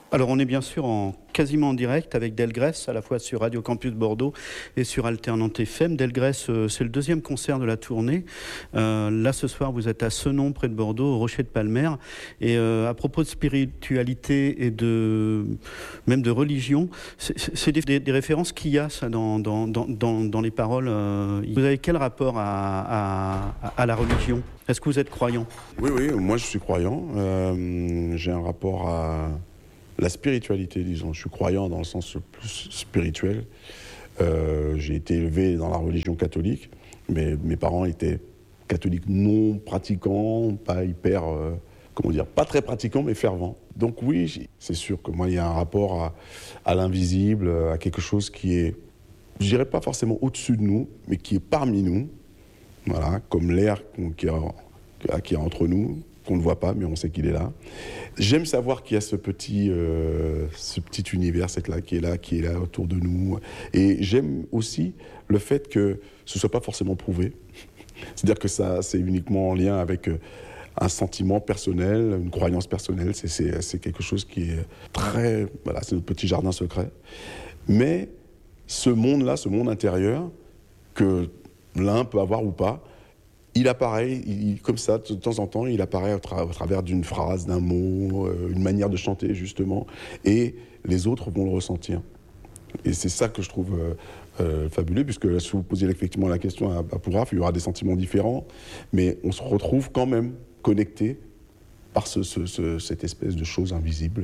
Alors on est bien sûr quasiment en direct avec Delgrès, à la fois sur Radio Campus Bordeaux et sur Alternante FM. Delgrès, c'est le deuxième concert de la tournée. Là ce soir vous êtes à Senon, près de Bordeaux, au Rocher de Palmer. Et à propos de spiritualité et même de religion, c'est des références qu'il y a ça, dans les paroles. Vous avez quel rapport à la religion ? Est-ce que vous êtes croyant ? Oui, moi je suis croyant. J'ai un rapport à la spiritualité, disons. Je suis croyant dans le sens plus spirituel. J'ai été élevé dans la religion catholique, mais mes parents étaient catholiques non pratiquants, pas hyper, pas très pratiquants, mais fervents. Donc oui, c'est sûr que moi, il y a un rapport à l'invisible, à quelque chose qui est, je dirais pas forcément au-dessus de nous, mais qui est parmi nous. Voilà, comme l'air qui est entre nous, qu'on ne voit pas, mais on sait qu'il est là. J'aime savoir qu'il y a ce petit univers qui est là autour de nous. Et j'aime aussi le fait que ce ne soit pas forcément prouvé. C'est-à-dire que ça, c'est uniquement en lien avec un sentiment personnel, une croyance personnelle. C'est quelque chose qui est très... Voilà, c'est notre petit jardin secret. Mais ce monde-là, ce monde intérieur, que l'un peut avoir ou pas, il apparaît, comme ça, de temps en temps, il apparaît au travers d'une phrase, d'un mot, une manière de chanter, justement, et les autres vont le ressentir. Et c'est ça que je trouve fabuleux, puisque si vous posez effectivement la question à Pouraf, il y aura des sentiments différents, mais on se retrouve quand même connectés par cette espèce de chose invisible.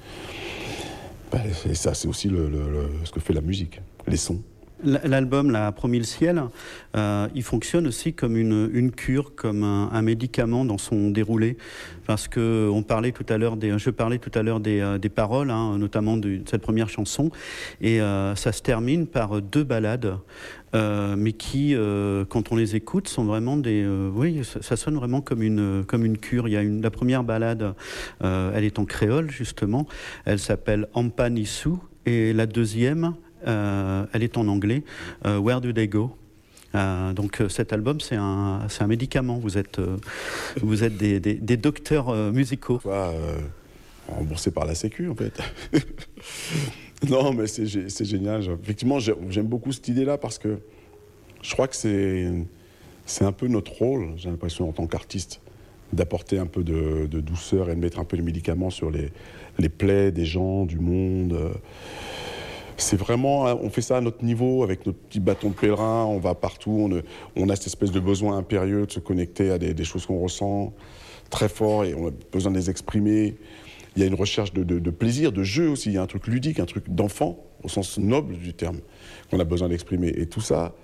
Et ça, c'est aussi ce que fait la musique, les sons. L'album l'a promis le ciel, il fonctionne aussi comme une cure, comme un médicament dans son déroulé, parce que je parlais tout à l'heure des paroles, notamment de cette première chanson, et ça se termine par deux ballades, mais qui, quand on les écoute, sont vraiment ça sonne vraiment comme une cure. Il y a la première ballade, elle est en créole justement, elle s'appelle Ampa Nissou, et la deuxième, elle est en anglais, Where Do They Go? Donc cet album, c'est un médicament. Vous êtes des docteurs musicaux. Remboursé par la Sécu, en fait. Non, mais c'est génial. Effectivement, j'aime beaucoup cette idée-là parce que je crois que c'est un peu notre rôle, j'ai l'impression, en tant qu'artiste, d'apporter un peu de douceur et de mettre un peu de médicaments sur les plaies des gens, du monde. C'est vraiment, on fait ça à notre niveau, avec notre petit bâton de pèlerin, on va partout, on a cette espèce de besoin impérieux de se connecter à des choses qu'on ressent très fort et on a besoin de les exprimer. Il y a une recherche de plaisir, de jeu aussi, il y a un truc ludique, un truc d'enfant, au sens noble du terme, qu'on a besoin d'exprimer. Et tout ça,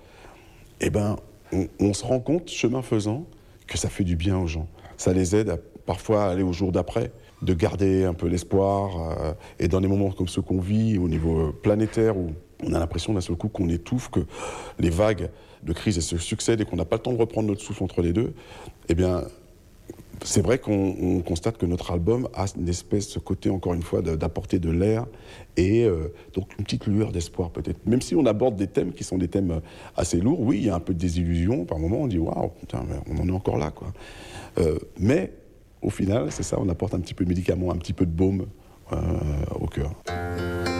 on se rend compte, chemin faisant, que ça fait du bien aux gens. Ça les aide parfois à aller au jour d'après, de garder un peu l'espoir. Et dans des moments comme ceux qu'on vit, au niveau planétaire, où on a l'impression d'un seul coup qu'on étouffe, que les vagues de crise se succèdent et qu'on n'a pas le temps de reprendre notre souffle entre les deux, c'est vrai qu'on constate que notre album a une espèce, ce côté, encore une fois, d'apporter de l'air et donc une petite lueur d'espoir peut-être. Même si on aborde des thèmes qui sont des thèmes assez lourds, oui, il y a un peu de désillusion. Par moments, on dit « Waouh, putain, on en est encore là, quoi ». Mais au final, c'est ça, on apporte un petit peu de médicaments, un petit peu de baume au cœur.